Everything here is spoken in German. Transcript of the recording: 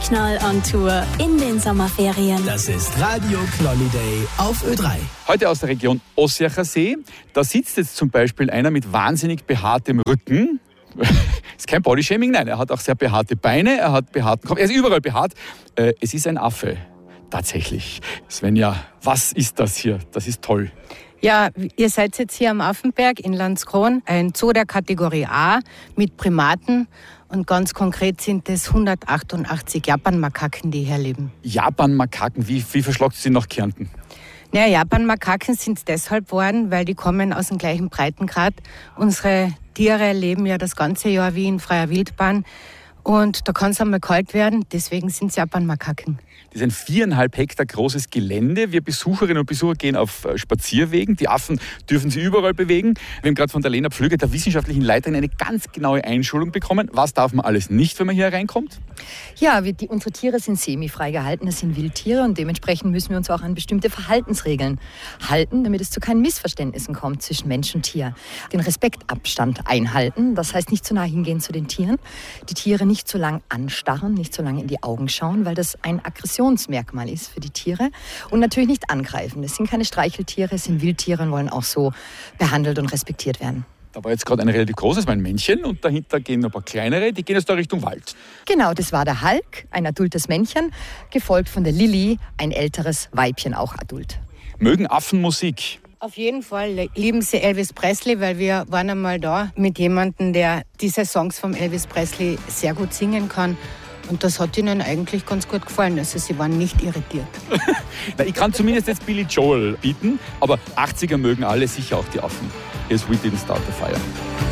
Knall on Tour in den Sommerferien. Das ist Radio Knolliday auf Ö3. Heute aus der Region Ossiacher See. Da sitzt jetzt zum Beispiel einer mit wahnsinnig behaartem Rücken. Ist kein Bodyshaming, nein, er hat auch sehr behaarte Beine, er hat behaarten Kopf, er ist überall behaart. Es ist ein Affe, tatsächlich. Svenja, was ist das hier? Das ist toll. Ja, ihr seid jetzt hier am Affenberg in Landskron, ein Zoo der Kategorie A mit Primaten. Und ganz konkret sind es 188 Japanmakaken, die hier leben. Japanmakaken, wie verschlagt sie nach Kärnten? Ja, Japanmakaken sind es deshalb geworden, weil die kommen aus dem gleichen Breitengrad. Unsere Tiere leben ja das ganze Jahr wie in freier Wildbahn. Und da kann es einmal kalt werden, deswegen sind es Japanmakaken. Das ist ein 4,5 Hektar großes Gelände. Wir Besucherinnen und Besucher gehen auf Spazierwegen. Die Affen dürfen sie überall bewegen. Wir haben gerade von der Lena Pflüger, der wissenschaftlichen Leiterin, eine ganz genaue Einschulung bekommen. Was darf man alles nicht, wenn man hier reinkommt? Ja, unsere Tiere sind semifrei gehalten. Das sind Wildtiere und dementsprechend müssen wir uns auch an bestimmte Verhaltensregeln halten, damit es zu keinen Missverständnissen kommt zwischen Mensch und Tier. Den Respektabstand einhalten, das heißt nicht zu nah hingehen zu den Tieren. Die Tiere nicht zu lang anstarren, nicht zu lange in die Augen schauen, weil das ein Aggressionsmerkmal ist für die Tiere. Und natürlich nicht angreifen. Das sind keine Streicheltiere, es sind Wildtiere und wollen auch so behandelt und respektiert werden. Da war jetzt gerade ein relativ großes, mein Männchen, und dahinter gehen noch ein paar kleinere, die gehen jetzt da Richtung Wald. Genau, das war der Hulk, ein adultes Männchen, gefolgt von der Lilly, ein älteres Weibchen, auch adult. Mögen Affen Musik? Auf jeden Fall lieben sie Elvis Presley, weil wir waren einmal da mit jemandem, der diese Songs von Elvis Presley sehr gut singen kann. Und das hat ihnen eigentlich ganz gut gefallen. Also sie waren nicht irritiert. Ich kann zumindest jetzt Billy Joel bieten, aber 80er mögen alle, sicher auch die Affen. Here's We Didn't Start the Fire.